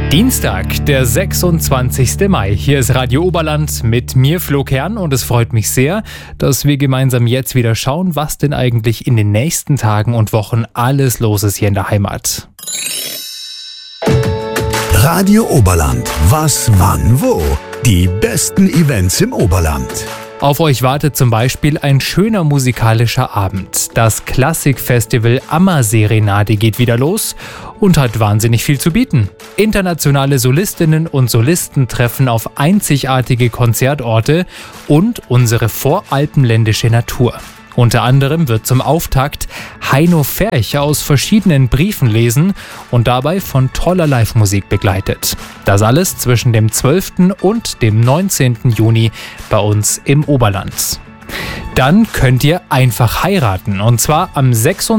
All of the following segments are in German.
Dienstag, der 26. Mai. Hier ist Radio Oberland mit mir, Flo Kern, und es freut mich sehr, dass wir gemeinsam jetzt wieder schauen, was denn eigentlich in den nächsten Tagen und Wochen alles los ist hier in der Heimat. Radio Oberland. Was, wann, wo? Die besten Events im Oberland. Auf euch wartet zum Beispiel ein schöner musikalischer Abend. Das Klassikfestival Ammerserenade geht wieder los und hat wahnsinnig viel zu bieten. Internationale Solistinnen und Solisten treffen auf einzigartige Konzertorte und unsere voralpenländische Natur. Unter anderem wird zum Auftakt Heino Ferch aus verschiedenen Briefen lesen und dabei von toller Live-Musik begleitet. Das alles zwischen dem 12. und dem 19. Juni bei uns im Oberland. Dann könnt ihr einfach heiraten, und zwar am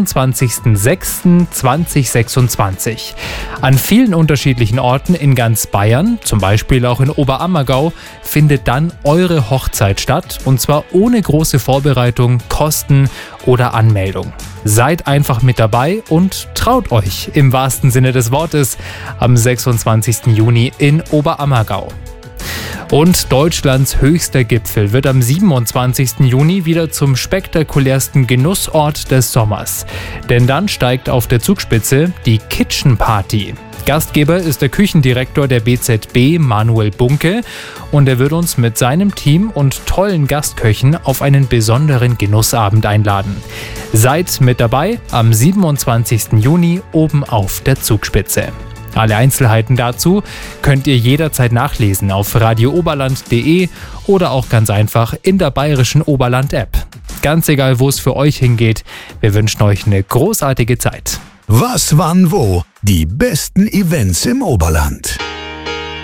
26.06.2026. An vielen unterschiedlichen Orten in ganz Bayern, zum Beispiel auch in Oberammergau, findet dann eure Hochzeit statt, und zwar ohne große Vorbereitung, Kosten oder Anmeldung. Seid einfach mit dabei und traut euch im wahrsten Sinne des Wortes am 26. Juni in Oberammergau. Und Deutschlands höchster Gipfel wird am 27. Juni wieder zum spektakulärsten Genussort des Sommers. Denn dann steigt auf der Zugspitze die Kitchen Party. Gastgeber ist der Küchendirektor der BZB, Manuel Bunke, und er wird uns mit seinem Team und tollen Gastköchen auf einen besonderen Genussabend einladen. Seid mit dabei am 27. Juni oben auf der Zugspitze. Alle Einzelheiten dazu könnt ihr jederzeit nachlesen auf radiooberland.de oder auch ganz einfach in der Bayerischen Oberland-App. Ganz egal, wo es für euch hingeht, wir wünschen euch eine großartige Zeit. Was, wann, wo? Die besten Events im Oberland.